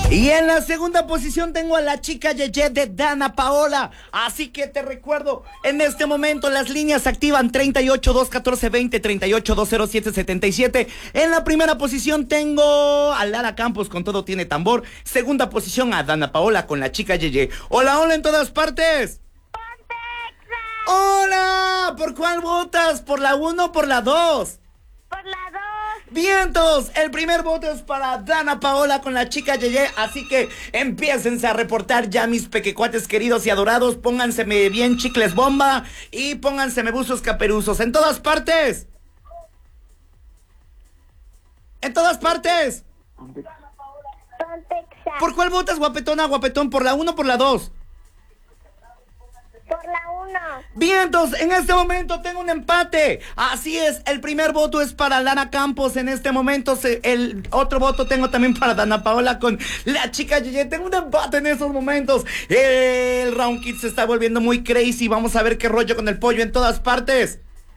Y en la segunda posición tengo a la chica Yeye de Dana Paola. Así que te recuerdo, en este momento las líneas se activan 38 214 20, 38 207 77. En la primera posición tengo a Lara Campos con Todo Tiene Tambor. Segunda posición a Dana Paola con la chica Yeye. Hola, hola en todas partes. Hola, ¿por cuál votas? ¿Por la 1 o por la 2? Por la 2. Vientos, el primer voto es para Dana Paola con la chica Yeye, así que empiécense a reportar ya mis pequecuates queridos y adorados, pónganseme bien chicles bomba y pónganseme buzos caperuzos, en todas partes. En todas partes. Pontexa. ¿Por cuál votas, guapetona, guapetón? ¿Por la 1 o por la 2? Por la 1. Vientos, en este momento tengo un empate. Así es, el primer voto es para Lara Campos. En este momento el otro voto tengo también para Dana Paola con la chica Yeye. Tengo un empate en esos momentos. El Round Kid se está volviendo muy crazy. Vamos a ver qué rollo con el pollo en todas partes.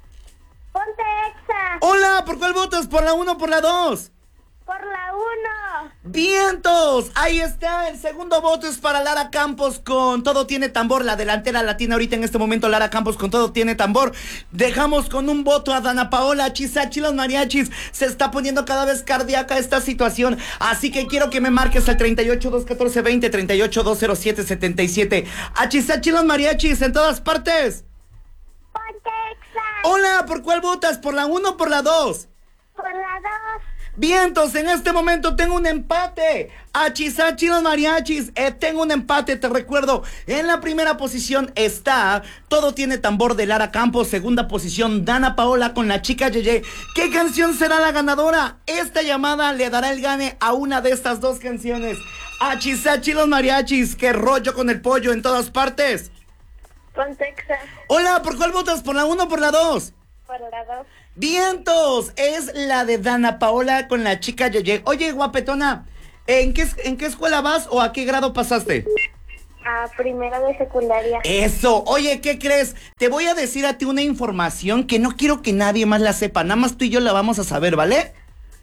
Pontexa. Hola, ¿por cuál votas? ¿Por la 1 o por la 2? Por la 1. Vientos, ahí está, el segundo voto es para Lara Campos con Todo Tiene Tambor, la delantera latina ahorita en este momento, Lara Campos con Todo Tiene Tambor. Dejamos con un voto a Dana Paola, Chisachi los mariachis, se está poniendo cada vez cardíaca esta situación, así que quiero que me marques al 38 214 20, 38 207 77, a Chisachi los mariachis en todas partes. Pontexa. Hola, ¿por cuál votas? ¿Por la 1 o por la 2? Por la 2. Vientos, en este momento tengo un empate. A Chisachi los mariachis, tengo un empate, te recuerdo. En la primera posición está Todo Tiene Tambor de Lara Campos. Segunda posición, Dana Paola con la chica Yeye. ¿Qué canción será la ganadora? Esta llamada le dará el gane a una de estas dos canciones. A Chisachi los mariachis, qué rollo con el pollo en todas partes. Pontexa. Hola, ¿por cuál votas? ¿Por la 1 o por la 2? Por la 2. Vientos, es la de Dana Paola con la chica Yeye. Oye, guapetona, ¿en qué escuela vas o a qué grado pasaste? A primero de secundaria. Eso, oye, ¿qué crees? Te voy a decir a ti una información que no quiero que nadie más la sepa, nada más tú y yo la vamos a saber, ¿vale?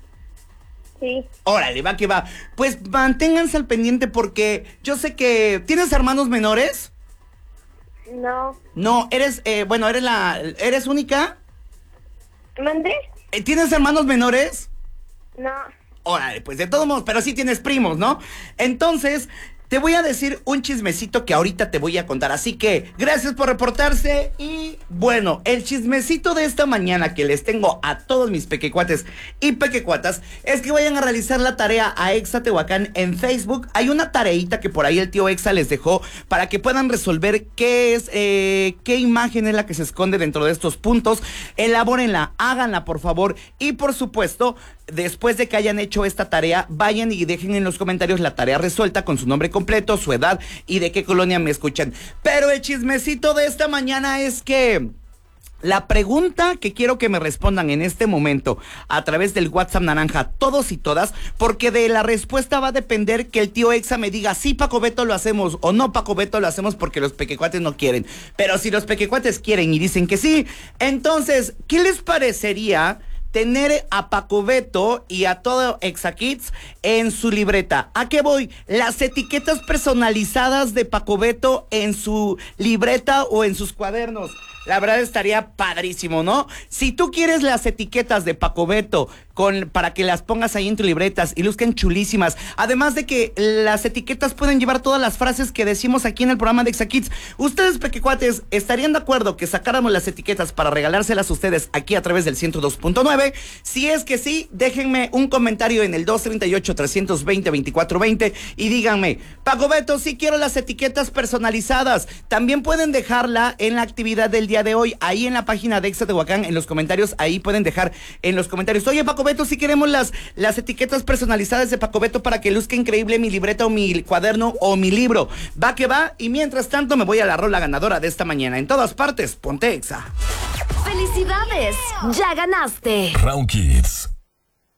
Sí. Órale, va que va. Pues manténganse al pendiente porque yo sé que... ¿Tienes hermanos menores? No. No, ¿eres única? ¿Mande? ¿Tienes hermanos menores? No. Órale, pues de todos modos, pero sí tienes primos, ¿no? Entonces, te voy a decir un chismecito que ahorita te voy a contar. Así que, gracias por reportarse. Y bueno, el chismecito de esta mañana que les tengo a todos mis pequecuates y pequecuatas es que vayan a realizar la tarea a Exa Tehuacán en Facebook. Hay una tareita que por ahí el tío Exa les dejó para que puedan resolver qué imagen es la que se esconde dentro de estos puntos. Elabórenla, háganla por favor. Y por supuesto, después de que hayan hecho esta tarea, vayan y dejen en los comentarios la tarea resuelta con su nombre completo, su edad y de qué colonia me escuchan. Pero el chismecito de esta mañana es que la pregunta que quiero que me respondan en este momento a través del WhatsApp naranja, todos y todas, porque de la respuesta va a depender que el tío Exa me diga sí, Paco Beto, lo hacemos, o no, Paco Beto, lo hacemos porque los pequecuates no quieren. Pero si los pequecuates quieren y dicen que sí, entonces, ¿qué les parecería tener a Paco Beto y a todo Exa Kids en su libreta? ¿A qué voy? Las etiquetas personalizadas de Paco Beto en su libreta o en sus cuadernos. La verdad estaría padrísimo, ¿no? Si tú quieres las etiquetas de Paco Beto para que las pongas ahí en tus libretas y luzcan chulísimas, además de que las etiquetas pueden llevar todas las frases que decimos aquí en el programa de Exa Kids. Ustedes, pequecuates, ¿estarían de acuerdo que sacáramos las etiquetas para regalárselas a ustedes aquí a través del 102.9? Si es que sí, déjenme un comentario en el 238-320-2420 y díganme, Paco Beto, sí quiero las etiquetas personalizadas. También pueden dejarla en la actividad del día de hoy, ahí en la página de Exa Tehuacán, en los comentarios, ahí pueden dejar en los comentarios, oye, Paco Beto, si queremos las etiquetas personalizadas de Paco Beto para que luzca increíble mi libreta o mi cuaderno o mi libro. Va que va, y mientras tanto me voy a la rola ganadora de esta mañana. En todas partes, ponte Exa. ¡Felicidades! ¡Ya ganaste! Round Kids.